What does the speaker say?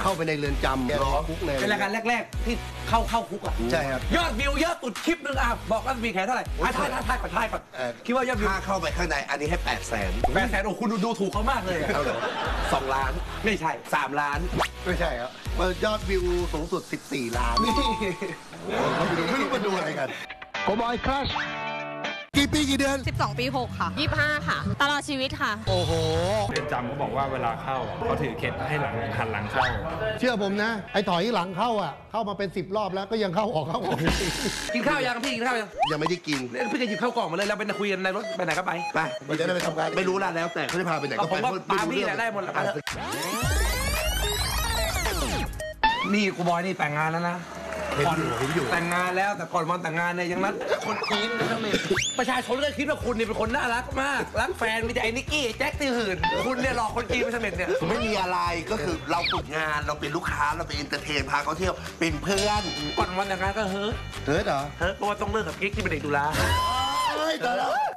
เข้าไปในเรือนจำคุกในเป็นรายการแรกๆที่เข้าคุกอ่ะใช่ครับยอดวิวเยอะสุดคลิปนึงอ่ะบอกรัศมีแขเท่าไหร่ท้ายก่อนคิดว่ายอดวิวถ้าเข้าไปข้างในอันนี้ให้800,000 โอ้คุณดูถูกเขามากเลย 2 ล้านไม่ใช่ 3 ล้านไม่ใช่ครับยอดวิวสูงสุด14 ล้านนี่ไม่รู้มาดูอะไรกันโกบอยคลัชกี่ปีกี่เดือน 12 ปี 6 ค่ะ 25 ค่ะตลอดชีวิตค่ะโอ้โหเรือนจำเขาบอกว่าเวลาเข้าเขาถือเคล็ดให้หันหลังเข้าเชื่อผมนะไอ้ถอยหลังเข้าอ่ะเข้ามาเป็น10 รอบแล้วก็ยังเข้าออกกินข้าวยังพี่กินข้าวยังไม่ได้กินพี่จะหยิบข้าวกล่องมาเลยเราไปคุยกันในรถไปไหนก็ไปมันจะได้ไปทำงานไม่รู้ละแล้วแต่เขาจะพาไปไหนก็ไปปาพี่ได้หมดแล้วนี่กูบอยนี่แต่งงานแล้วนะแต่งงานแล้วแต่ก่อนวันแต่งงานเนี่ยยังนัดคนกินนะเมย์ประชาชนก็คิดว่าคุณนี่เป็นคนน่ารักมากรักแฟนมีแต่ไอ้นิกกี้แจ็คที่หื่นคุณเนี่ยหลอกคนกินไปเสม็ดเนี่ยไม่มีอะไรก็คือเราฝึกงานเราเป็นลูกค้าเราเป็นเอนเตอร์เทนพาเขาเที่ยวเป็นเพื่อนก่อนวันแต่งงานก็เฮิร์ตเหรอเพราะว่าต้องเลิกกับกิ๊กที่เป็นเด็กตุลา